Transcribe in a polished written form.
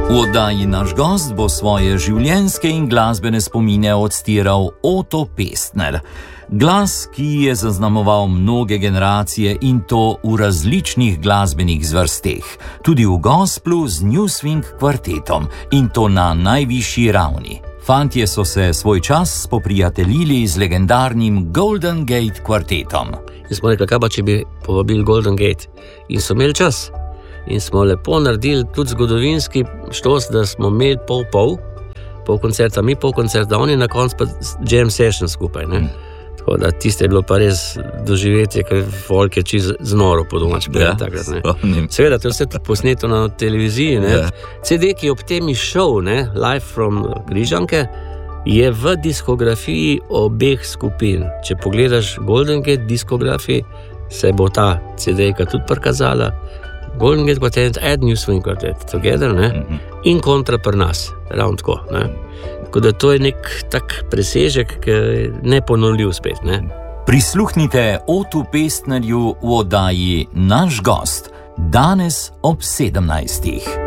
V oddaji Naš gost bo svoje življenjske in glasbene spomine odstiral Oto Pestner. Glas, ki je zaznamoval mnoge generacije in to v različnih glasbenih zvrsteh, tudi v gospelu z New Swing kvartetom in to na najvišji ravni. Fantje so se svoj čas spoprijateljili z legendarnim Golden Gate kvartetom. In smo rekli, kaj pa če bi povabili Golden Gate? In so imeli čas. In smo lepo naredili tudi zgodovinski štos, da smo imeli pol koncerta, mi pol koncerta, oni na koncu pa jam session skupaj, ne? Tako da tiste je bilo pa res doživetje, ker folk je čisto znoro po domač takrat, ne? Seveda, to je vse posneto na televiziji, ne? CD, ki je ob tem izšel, ne? Live from Križanke, je v diskografiji obeh skupin. Če pogledaš Golden Gate diskografiji, se bo ta CD-ka tudi prikazala. Golden Gate Quartet and New Swing Quartet together, ne? In kontra pri nas, ravno tako, ne? Tako da to je nek tak presežek, ki je neponovljiv spet, ne? Prisluhnite Otu Pestnerju v oddaji Naš gost, danes ob 17.